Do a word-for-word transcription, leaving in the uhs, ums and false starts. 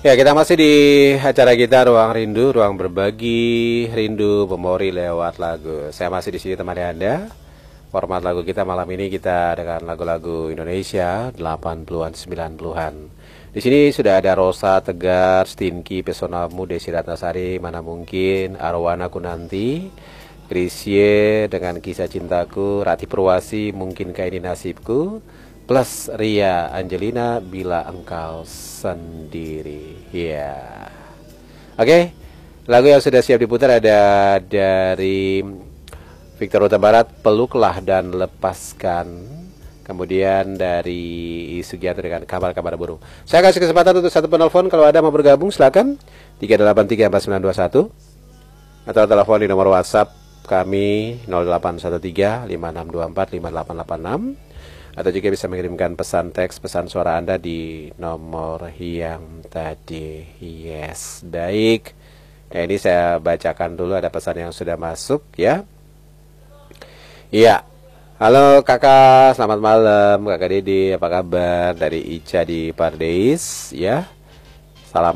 Ya, kita masih di acara kita Ruang Rindu, Ruang Berbagi Rindu Memori lewat lagu. Saya masih di sini temani Anda. Format lagu kita malam ini kita dengan lagu-lagu Indonesia delapan puluhan, sembilan puluhan. Di sini sudah ada Rosa Tegar, Stinky, Pesonamu, Desi Ratnasari, Mana Mungkin, Arwana Kunanti, Krisye dengan Kisah Cintaku, Rati Purwasi, Mungkinkah Ini Nasibku, plus Ria Angelina, Bila Engkau Sendiri. Ya, oke, lagu yang sudah siap diputar ada dari Victor Huta Barat, Peluklah dan Lepaskan. Kemudian dari Sugiarto dengan Kabar-Kabar Burung. Saya kasih kesempatan untuk satu penelpon. Kalau ada mau bergabung silakan tiga delapan tiga empat sembilan dua satu, atau telepon di nomor WhatsApp kami nol delapan satu tiga lima enam dua empat lima delapan delapan enam, atau juga bisa mengirimkan pesan teks, pesan suara Anda di nomor yang tadi. Yes, baik. Nah, ini saya bacakan dulu, ada pesan yang sudah masuk ya. Iya. Halo kakak, selamat malam kakak Dede, apa kabar? Dari Ica di Pardeis ya.